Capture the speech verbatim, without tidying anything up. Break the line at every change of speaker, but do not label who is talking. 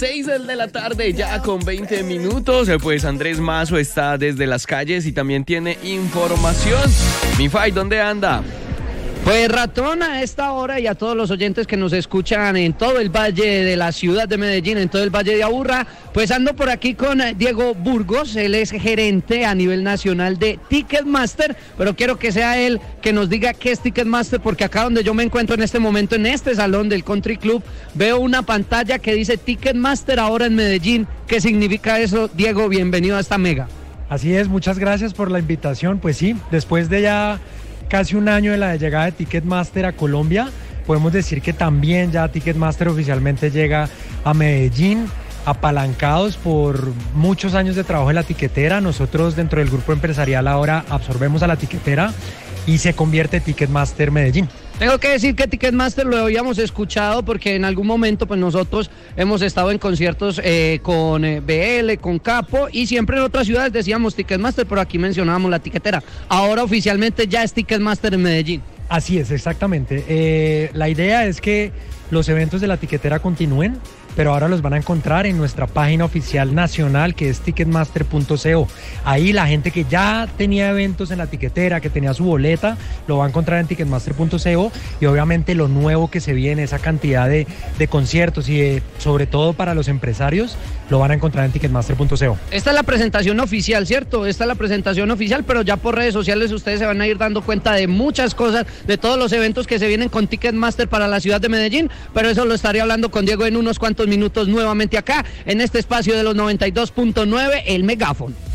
seis de la tarde, ya con veinte minutos. Pues Andrés Mazo está desde las calles y también tiene información. Mi Fay, ¿dónde anda?
Pues Ratón, a esta hora y a todos los oyentes que nos escuchan en todo el valle de la ciudad de Medellín, en todo el valle de Aburrá, pues ando por aquí con Diego Burgos, él es gerente a nivel nacional de Ticketmaster, pero quiero que sea él que nos diga qué es Ticketmaster, porque acá donde yo me encuentro en este momento, en este salón del Country Club, veo una pantalla que dice Ticketmaster ahora en Medellín. ¿Qué significa eso? Diego, bienvenido a esta mega.
Así es, muchas gracias por la invitación. Pues sí, después de ya casi un año de la llegada de Ticketmaster a Colombia, podemos decir que también ya Ticketmaster oficialmente llega a Medellín, apalancados por muchos años de trabajo en la tiquetera. Nosotros dentro del grupo empresarial ahora absorbemos a la tiquetera y se convierte Ticketmaster Medellín.
Tengo que decir que Ticketmaster lo habíamos escuchado porque en algún momento pues nosotros hemos estado en conciertos eh, con eh, B L, con Capo, y siempre en otras ciudades decíamos Ticketmaster, pero aquí mencionábamos la tiquetera. Ahora oficialmente ya es Ticketmaster en Medellín.
Así es, exactamente. Eh, la idea es que los eventos de la tiquetera continúen, pero ahora los van a encontrar en nuestra página oficial nacional, que es ticketmaster punto co. Ahí la gente que ya tenía eventos en la tiquetera, que tenía su boleta, lo va a encontrar en ticketmaster punto co, y obviamente lo nuevo que se viene, esa cantidad de, de conciertos y de, sobre todo para los empresarios, lo van a encontrar en ticketmaster punto co.
Esta es la presentación oficial, ¿cierto? Esta es la presentación oficial, pero ya por redes sociales ustedes se van a ir dando cuenta de muchas cosas, de todos los eventos que se vienen con Ticketmaster para la ciudad de Medellín, pero eso lo estaré hablando con Diego en unos cuantos minutos nuevamente acá, en este espacio de los noventa y dos punto nueve, El Megáfono.